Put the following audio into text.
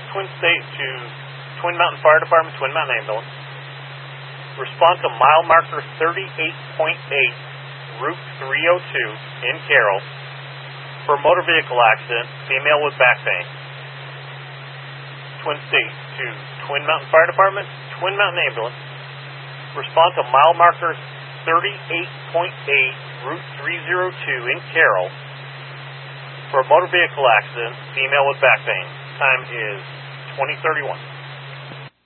Twin State to Twin Mountain Fire Department, Twin Mountain Ambulance. Respond to mile marker 38.8, Route 302 in Carroll for a motor vehicle accident, female with back pain. Twin State to Twin Mountain Fire Department, Twin Mountain Ambulance. Respond to mile marker 38.8, Route 302 in Carroll for a motor vehicle accident, female with back pain. Time is 20:31.